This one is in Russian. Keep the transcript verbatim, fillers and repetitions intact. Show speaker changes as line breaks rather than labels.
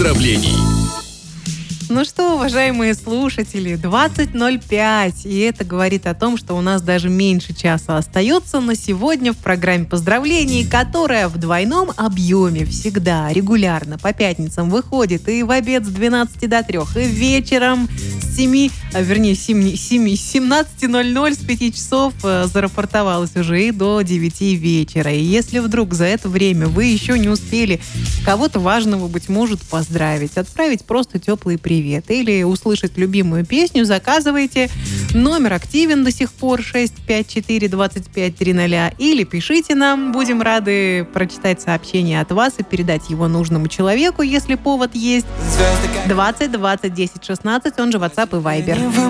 поздравлений.
Ну что, уважаемые слушатели, двадцать ноль пять, и это говорит о том, что у нас даже меньше часа остается на сегодня в программе поздравлений, которая в двойном объеме всегда, регулярно, по пятницам выходит и в обед с двенадцати до трех, и вечером с семи, а вернее, семи, семи, семнадцати ноль-ноль, с пяти часов э, зарапортовалась уже и до девяти вечера. И если вдруг за это время вы еще не успели кого-то важного, быть может, поздравить, отправить просто теплый привет или услышать любимую песню, заказывайте. Номер активен до сих пор шесть пять четыре двадцать пять триста, или пишите нам. Будем рады прочитать сообщение от вас и передать его нужному человеку, если повод есть. двадцать двадцать десять шестнадцать, он же WhatsApp и Viber.